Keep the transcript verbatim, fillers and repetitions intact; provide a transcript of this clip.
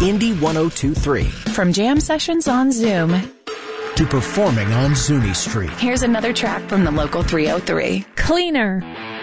Indy one oh two point three. From jam sessions on Zoom to performing on Zuni Street. Here's another track from the local three oh three. Cleaner.